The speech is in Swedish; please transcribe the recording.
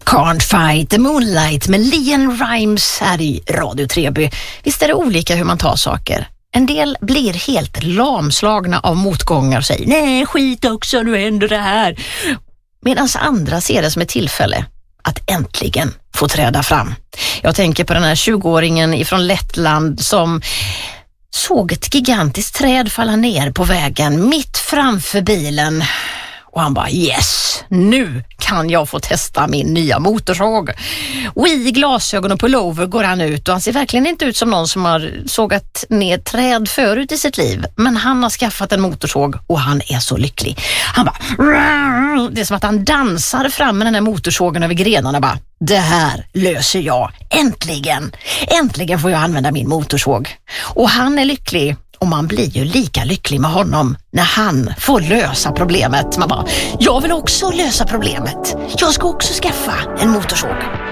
Can't fight the moonlight med Leon Rimes här i Radio Treby. Visst är det olika hur man tar saker. En del blir helt lamslagna av motgångar och säger nej, skit också, nu händer det här. Medan andra ser det som ett tillfälle att äntligen få träda fram. Jag tänker på den här 20-åringen ifrån Lettland som såg ett gigantiskt träd falla ner på vägen mitt framför bilen. Och han bara, yes, nu kan jag få testa min nya motorsåg. Och i glasögon och pullover går han ut och han ser verkligen inte ut som någon som har sågat ner träd förut i sitt liv. Men han har skaffat en motorsåg och han är så lycklig. Han bara, det är som att han dansar fram med den här motorsågen över grenarna och bara, det här löser jag, äntligen. Äntligen får jag använda min motorsåg. Och han är lycklig. Och man blir ju lika lycklig med honom när han får lösa problemet. Man bara, jag vill också lösa problemet. Jag ska också skaffa en motorsåg.